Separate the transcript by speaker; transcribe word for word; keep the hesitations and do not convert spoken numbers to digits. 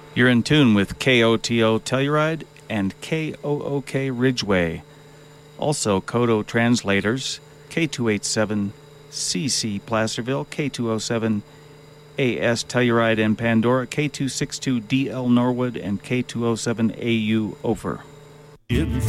Speaker 1: You're in tune with K O T O Telluride and K O O K Ridgeway. Also, Kodo translators, K two eighty-seven C C Placerville, K two oh seven A S Telluride and Pandora, K two sixty-two D L Norwood, and K two oh seven A U Ophir.
Speaker 2: In